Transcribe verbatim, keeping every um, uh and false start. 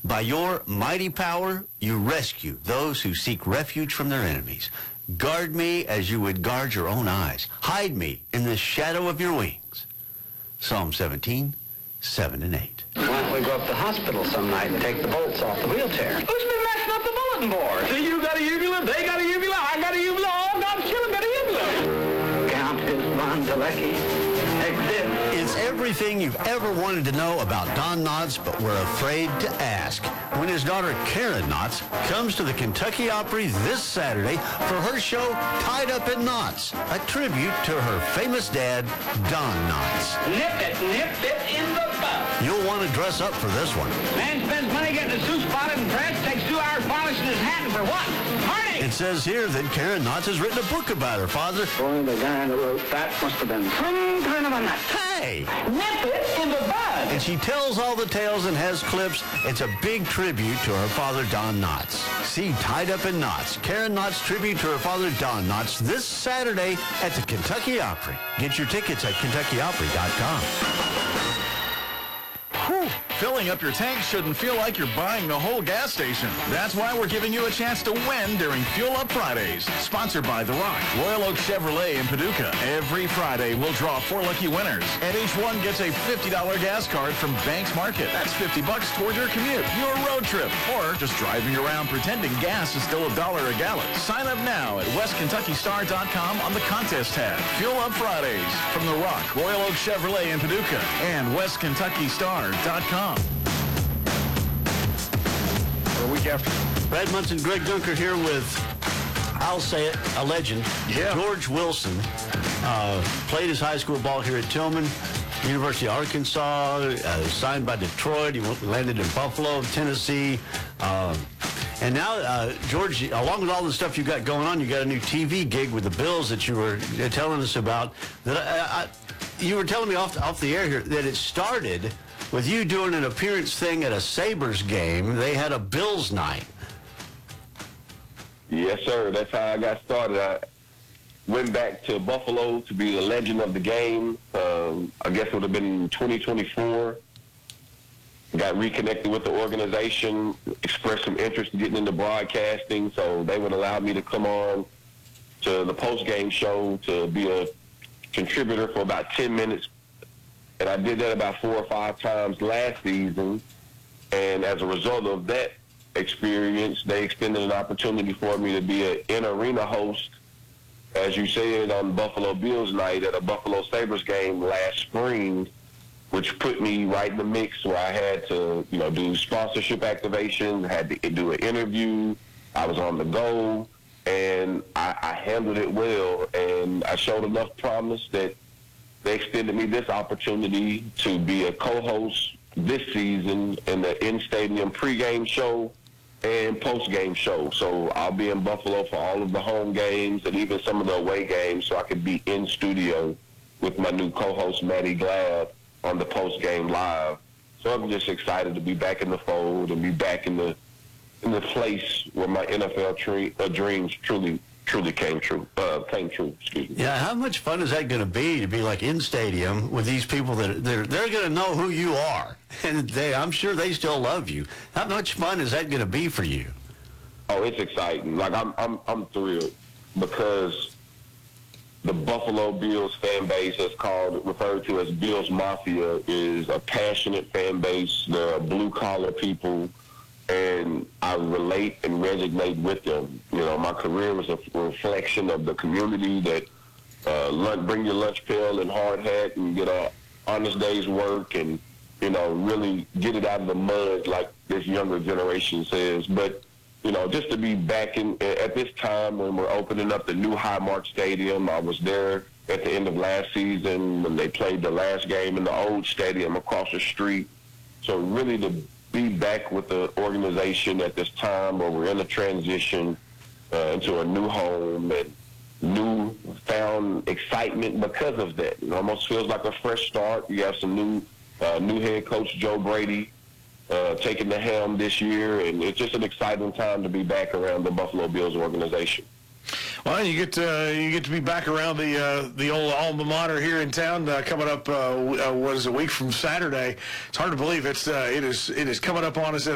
By your mighty power, you rescue those who seek refuge from their enemies. Guard me as you would guard your own eyes. Hide me in the shadow of your wings. Psalm seventeen, seven and eight. Why don't we go up to the hospital some night and take the bolts off the wheelchair? Who's been messing up the bulletin board? See, you got a uvula, they got a uvula, I got a uvula, all God's children got a uvula. Count his Bondalecki. Exist. It's everything you've ever wanted to know about Don Knotts, but were afraid to ask. When his daughter, Karen Knotts, comes to the Kentucky Opry this Saturday for her show, Tied Up in Knots, a tribute to her famous dad, Don Knotts. Nip it, nip it in the bud. You'll want to dress up for this one. Man spends money getting his suit spotted and pressed, takes two hours polishing his hat, and for what? Party! It says here that Karen Knotts has written a book about her father. Boy, the guy that wrote that must have been some kind of a nut. Hey! Nip it in the bud. And she tells all the tales and has clips. It's a big tribute to her father, Don Knotts. See Tied Up in Knots, Karen Knotts' tribute to her father, Don Knotts, this Saturday at the Kentucky Opry. Get your tickets at kentucky opry dot com. Whew. Filling up your tank shouldn't feel like you're buying the whole gas station. That's why we're giving you a chance to win during Fuel Up Fridays. Sponsored by The Rock, Royal Oak Chevrolet in Paducah. Every Friday, we'll draw four lucky winners, and each one gets a fifty dollar gas card from Banks Market. That's fifty bucks toward your commute, your road trip, or just driving around pretending gas is still a dollar a gallon. Sign up now at west kentucky star dot com on the contest tab. Fuel Up Fridays from The Rock, Royal Oak Chevrolet in Paducah, and west kentucky star dot com. A week after. Brad Munson, Greg Dunker here with, I'll say it, a legend. Yeah. George Wilson uh, played his high school ball here at Tillman, University of Arkansas, uh, signed by Detroit. He went, landed in Buffalo, Tennessee. Uh, and now, uh, George, along with all the stuff you got going on, you got a new T V gig with the Bills that you were uh, telling us about. That I, I, you were telling me off, off the air here that it started with you doing an appearance thing at a Sabres game. They had a Bills night. Yes, sir. That's how I got started. I went back to Buffalo to be the legend of the game. Um, I guess it would have been twenty twenty-four. Got reconnected with the organization, expressed some interest in getting into broadcasting, so they would allow me to come on to the post-game show to be a contributor for about ten minutes. And I did that about four or five times last season. And as a result of that experience, they extended an opportunity for me to be an in-arena host, as you said, on Buffalo Bills night at a Buffalo Sabres game last spring, which put me right in the mix where I had to, you know, do sponsorship activation, had to do an interview. I was on the go, and I, I handled it well. And I showed enough promise that they extended me this opportunity to be a co-host this season in the in-stadium pregame show and post-game show. So I'll be in Buffalo for all of the home games and even some of the away games, so I could be in studio with my new co-host, Maddie Glab, on the post-game live. So I'm just excited to be back in the fold and be back in the in the place where my N F L tre- uh, dreams truly truly came true. Uh, came true, excuse me. Yeah, how much fun is that going to be to be like in stadium with these people that they're they're going to know who you are, and they I'm sure they still love you. How much fun is that going to be for you? Oh, it's exciting. Like I'm I'm I'm thrilled because the Buffalo Bills fan base, as called referred to as Bills Mafia, is a passionate fan base. They're blue collar people, and I relate and resonate with them. You know, my career was a reflection of the community that uh, lunch, bring your lunch pail and hard hat and get a honest day's work and, you know, really get it out of the mud like this younger generation says. But, you know, just to be back in at this time when we're opening up the new Highmark Stadium. I was there at the end of last season when they played the last game in the old stadium across the street. So really to be back with the organization at this time where we're in a transition uh, into a new home and new found excitement because of that. It almost feels like a fresh start. You have some new uh, new head coach, Joe Brady, uh, taking the helm this year, and it's just an exciting time to be back around the Buffalo Bills organization. Well, you get to, you get to be back around the uh, the old alma mater here in town uh, coming up. Uh, what is it, a week from Saturday? It's hard to believe it's uh, it is it is coming up on us.